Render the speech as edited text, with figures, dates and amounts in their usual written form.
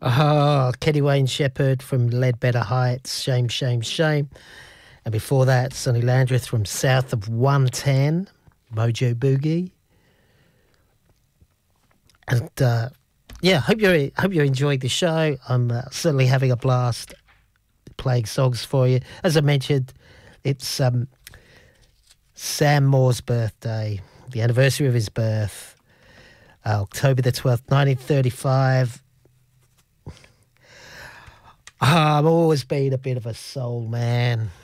Oh, Kenny Wayne Shepherd from Ledbetter Heights, Shame, Shame, Shame. And before that, Sonny Landreth from South of 110, Mojo Boogie. And yeah, hope you enjoyed the show. I'm certainly having a blast playing songs for you. As I mentioned, it's Sam Moore's birthday, the anniversary of his birth, October the 12th, 1935. I've always been a bit of a soul man.